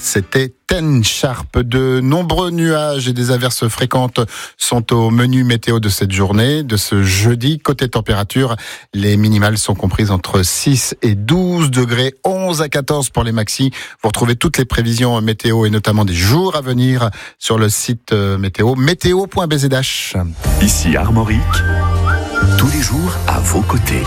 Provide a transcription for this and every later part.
c'était Ten Sharp. De nombreux nuages et des averses fréquentes sont au menu météo de cette journée, de ce jeudi. Côté température, les minimales sont comprises entre 6 et 12 degrés, 11 à 14 pour les maxis. Vous retrouvez toutes les prévisions météo et notamment des jours à venir sur le site météo, météo.bzh. Ici Armorique, tous les jours à vos côtés.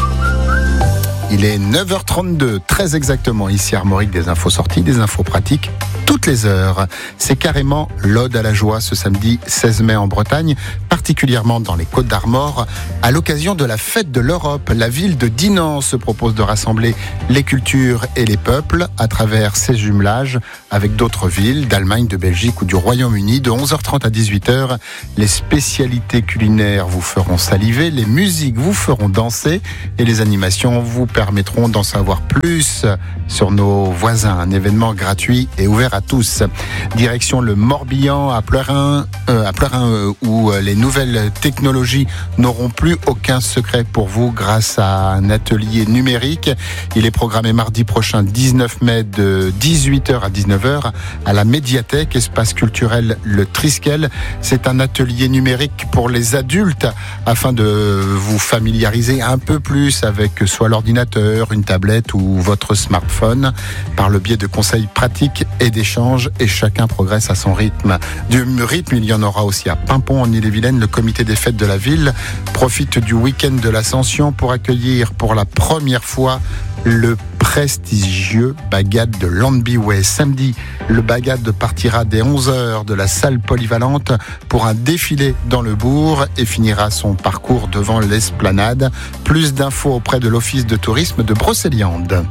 Il est 9h32, très exactement, ici Armorique, des infos sorties, des infos pratiques, toutes les heures. C'est carrément l'Ode à la joie ce samedi 16 mai en Bretagne, particulièrement dans les Côtes-d'Armor. À l'occasion de la fête de l'Europe, la ville de Dinan se propose de rassembler les cultures et les peuples à travers ses jumelages avec d'autres villes d'Allemagne, de Belgique ou du Royaume-Uni. De 11h30 à 18h, les spécialités culinaires vous feront saliver, les musiques vous feront danser et les animations vous permettront d'en savoir plus sur nos voisins. Un événement gratuit et ouvert à tous. Direction le Morbihan à Pleurin, où les nouvelles technologies n'auront plus aucun secret pour vous grâce à un atelier numérique. Il est programmé mardi prochain 19 mai de 18h à 19h à la médiathèque espace culturel Le Triskel. C'est un atelier numérique pour les adultes afin de vous familiariser un peu plus avec soit l'ordinateur, une tablette ou votre smartphone par le biais de conseils pratiques et d'échanges, et chacun progresse à son rythme. Du rythme, il y en aura aussi à Paimpont en Ille-et-Vilaine. Le comité des fêtes de la ville profite du week-end de l'Ascension pour accueillir pour la première fois le prestigieux Bagad de Landbyway. Samedi, le Bagad partira dès 11h de la salle polyvalente pour un défilé dans le bourg et finira son parcours devant l'esplanade. Plus d'infos auprès de l'Office de tourisme de Brocéliande.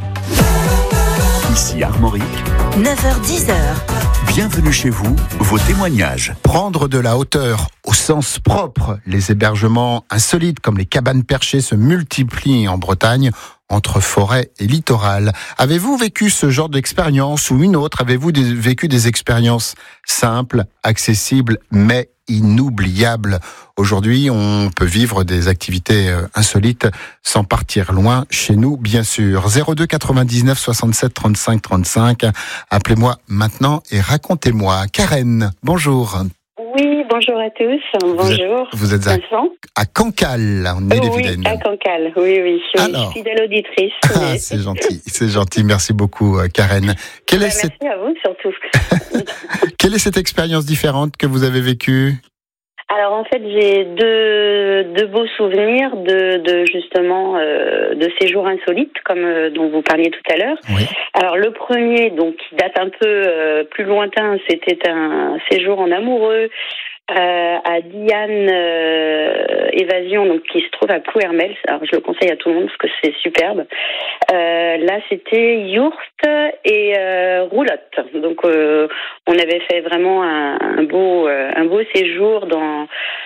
Ici Armorique, 9h-10h. bienvenue chez vous, vos témoignages. Prendre de la hauteur au sens propre. Les hébergements insolites comme les cabanes perchées se multiplient en Bretagne entre forêt et littoral. Avez-vous vécu ce genre d'expérience ou une autre? Avez-vous vécu des expériences simples, accessibles, mais inoubliables? Aujourd'hui, on peut vivre des activités insolites sans partir loin, chez nous, bien sûr. 02 99 67 35 35. Appelez-moi maintenant et racontez-moi. Karen, bonjour. Oui, bonjour à tous. Bonjour. Vous êtes à Cancale, en Ille-et-Vilaine. Oui, à Cancale, oui. Je suis fidèle auditrice. Ah, c'est gentil. Merci beaucoup, Karen. Merci à vous, surtout. Quelle est cette expérience différente que vous avez vécue? Alors en fait, j'ai deux beaux souvenirs de séjours insolites, comme dont vous parliez tout à l'heure. Oui. Alors le premier, donc qui date un peu plus lointain, c'était un séjour en amoureux à Diane Évasion, donc qui se trouve à Plouermel. Alors je le conseille à tout le monde parce que c'est superbe. Là, c'était yourte et roulotte. Donc on avait fait vraiment un beau séjour dans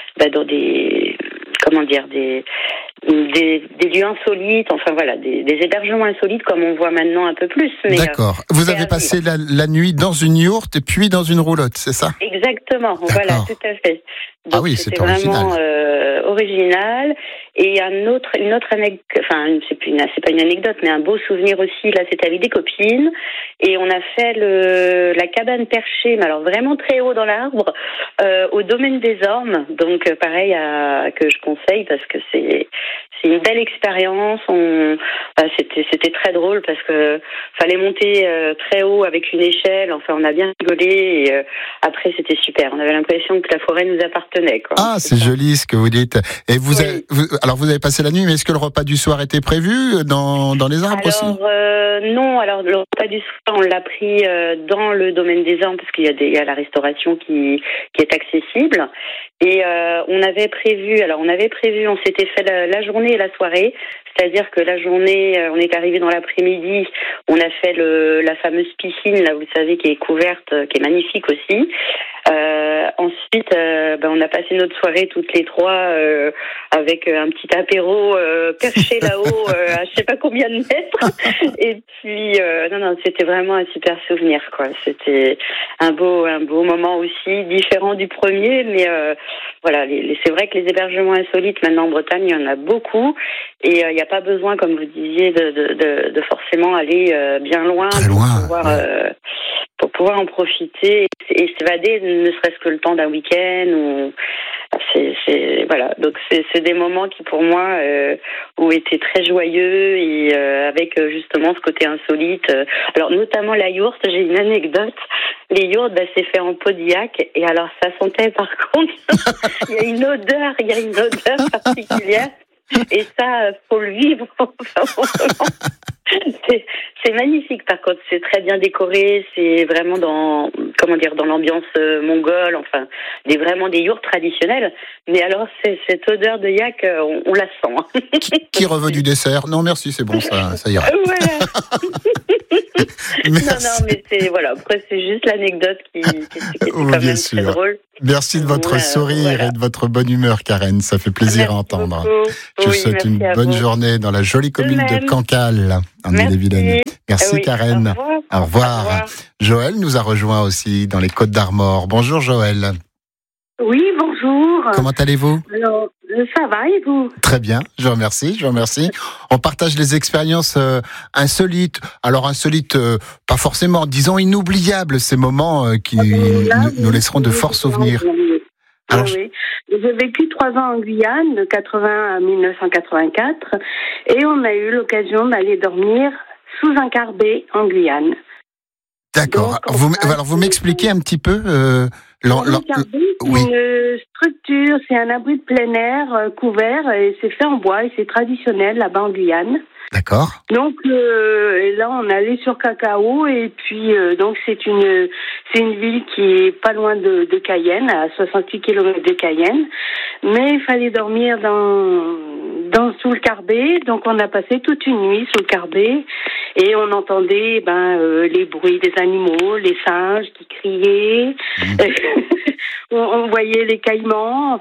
des lieux insolites, enfin voilà, des hébergements insolites comme on voit maintenant un peu plus. Mais d'accord. Vous avez passé la nuit dans une yourte et puis dans une roulotte, c'est ça? Exactement, d'accord. Voilà, tout à fait. Donc, oui, c'est original. Vraiment original. Et une autre anecdote, enfin c'est pas une anecdote, mais un beau souvenir aussi. Là, c'était avec des copines et on a fait la cabane perchée, mais alors vraiment très haut dans l'arbre, au domaine des Ormes. Donc pareil que je conseille parce que c'est une belle expérience. C'était très drôle parce que fallait monter très haut avec une échelle. Enfin, on a bien rigolé et après c'était super. On avait l'impression que la forêt nous appartenait, quoi. Ah, c'est joli ce que vous dites. Et vous avez passé la nuit, mais est-ce que le repas du soir était prévu dans les arbres aussi? Non. Alors le repas du soir, on l'a pris dans le domaine des Ormes parce qu'il y a la restauration qui est accessible. Et on s'était fait la journée et la soirée. C'est-à-dire que la journée, on est arrivé dans l'après-midi, on a fait la fameuse piscine, là, vous savez, qui est couverte, qui est magnifique aussi. Ensuite, on a passé notre soirée toutes les trois avec un petit apéro perché là-haut, à je sais pas combien de mètres. Et puis, c'était vraiment un super souvenir, quoi. C'était un beau moment aussi, différent du premier, mais voilà, c'est vrai que les hébergements insolites maintenant en Bretagne, il y en a beaucoup, et il n'y a pas besoin, comme vous disiez, de forcément aller bien loin, très loin, pour pouvoir en profiter et s'évader, ne serait-ce que le temps d'un week-end. Ou voilà. Donc c'est des moments qui pour moi ont été très joyeux et avec justement ce côté insolite. Alors notamment la yourte, j'ai une anecdote. Les yourtes, c'est fait en Podiac et alors ça sentait par contre. il y a une odeur particulière. Et ça, faut le vivre. C'est magnifique. Par contre, c'est très bien décoré. C'est vraiment dans l'ambiance mongole. Enfin, vraiment des yourtes traditionnelles. Mais alors, cette odeur de yak, on la sent. Qui reveut du dessert? Non, merci, c'est bon, ça ira. Voilà. Non, mais après, c'est juste l'anecdote qui est quand même très drôle. Merci de votre sourire et de votre bonne humeur, Karen. Ça fait plaisir à entendre. Beaucoup. Je vous souhaite une bonne journée dans la jolie commune de Cancale, en Ille-et-Vilaine. Merci, Karen. Au revoir. Joël nous a rejoint aussi dans les Côtes-d'Armor. Bonjour, Joël. Oui, bonjour. Comment allez-vous? Alors, ça va et vous? Très bien, je vous remercie. On partage les expériences insolites. Alors insolites, pas forcément, disons inoubliables, ces moments qui nous laisseront de forts souvenirs. Alors, oui. J'ai vécu 3 ans en Guyane, de 80 à 1984, et on a eu l'occasion d'aller dormir sous un carbet en Guyane. D'accord. Alors vous m'expliquez un petit peu oui. Une structure, c'est un abri de plein air couvert et c'est fait en bois et c'est traditionnel là-bas en Guyane. D'accord. Donc là on allait sur Cacao et puis donc c'est une ville qui est pas loin de Cayenne, à 68 km de Cayenne, mais il fallait dormir sous le carbet, donc on a passé toute une nuit sous le carbet et on entendait les bruits des animaux, les singes qui criaient. On voyait les caïmans,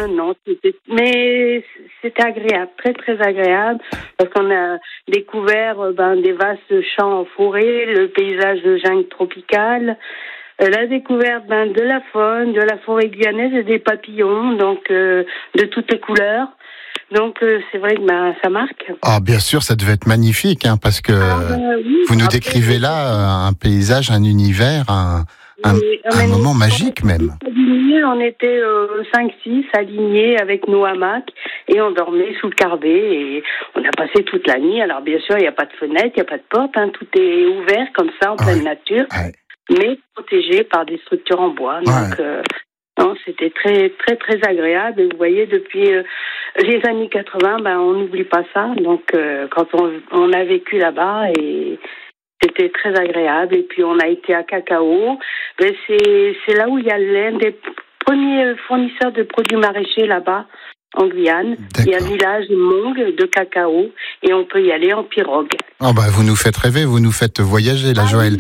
mais c'était agréable, très très agréable, parce qu'on a découvert des vastes champs en forêt, le paysage de jungle tropicale, la découverte de la faune, de la forêt guyanaise et des papillons, donc de toutes les couleurs. Donc c'est vrai que ça marque. Ah bien sûr, ça devait être magnifique, parce que vous nous décrivez là un paysage, un univers, un moment magique même. On était 5-6 alignés avec nos hamacs et on dormait sous le carbet et on a passé toute la nuit. Alors bien sûr, il n'y a pas de fenêtre, il n'y a pas de porte, tout est ouvert comme ça en pleine nature, mais protégé par des structures en bois. Donc c'était très très très agréable. Et vous voyez, depuis les années 80, on n'oublie pas ça. Donc quand on a vécu là-bas et c'était très agréable. Et puis on a été à Cacao. C'est là où il y a l'un des premiers fournisseurs de produits maraîchers là-bas en Guyane. D'accord. Il y a le village Mong de Cacao et on peut y aller en pirogue. Vous nous faites rêver, vous nous faites voyager, Joël.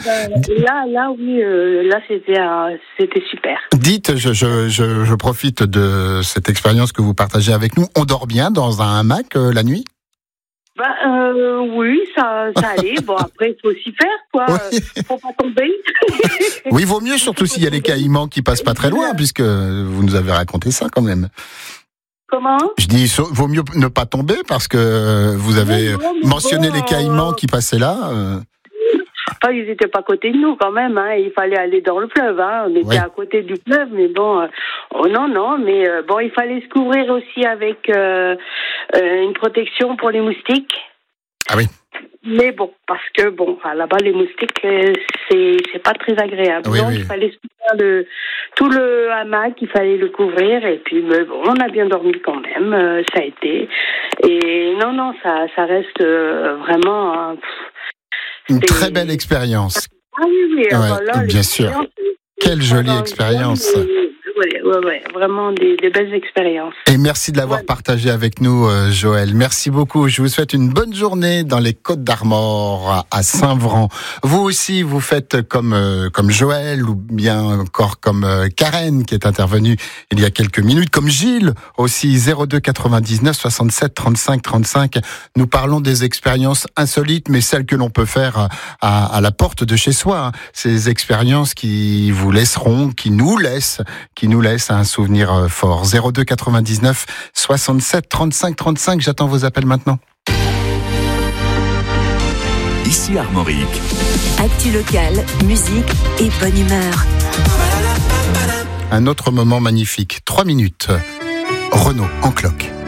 Là, c'était super. Dites, je profite de cette expérience que vous partagez avec nous. On dort bien dans un hamac la nuit? Oui, ça allait. Bon, après, il faut s'y faire, quoi. Faut pas tomber. Oui, vaut mieux, surtout s'il y a les caïmans qui passent pas très loin, puisque vous nous avez raconté ça quand même. Comment? Je dis, vaut mieux ne pas tomber, parce que vous avez mentionné les caïmans qui passaient là. Ils n'étaient pas à côté de nous quand même, il fallait aller dans le fleuve, on était à côté du fleuve, mais il fallait se couvrir aussi avec une protection pour les moustiques. Ah oui. Mais parce que là-bas les moustiques c'est pas très agréable. Donc il fallait se couvrir tout le hamac, il fallait le couvrir et puis on a bien dormi quand même, ça a été. Et ça reste vraiment une très belle expérience. Ah oui. Bien sûr. Quelle jolie expérience. Ouais, vraiment des belles expériences. Et merci de l'avoir partagé avec nous, Joël. Merci beaucoup. Je vous souhaite une bonne journée dans les Côtes-d'Armor, à Saint-Vran. Vous aussi, vous faites comme Joël, ou bien encore comme Karen, qui est intervenue il y a quelques minutes, comme Gilles aussi, 02 99 67 35 35. Nous parlons des expériences insolites, mais celles que l'on peut faire à la porte de chez soi. Ces expériences qui vous laisseront, qui nous laissent un souvenir fort. 02 99 67 35 35. J'attends vos appels maintenant. ici Armorique. Actu locale, musique et bonne humeur. Un autre moment magnifique, 3 minutes. Renaud en cloque.